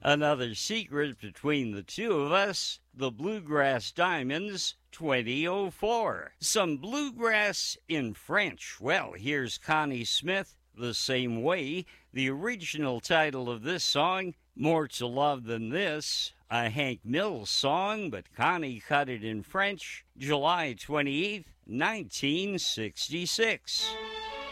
Another secret between the two of us, the Bluegrass Diamonds 2004. Some bluegrass in French. Well, here's Connie Smith, The Same Way. The original title of this song, More to Love Than This, a Hank Mills song, but Connie cut it in French, July 28th, 1966.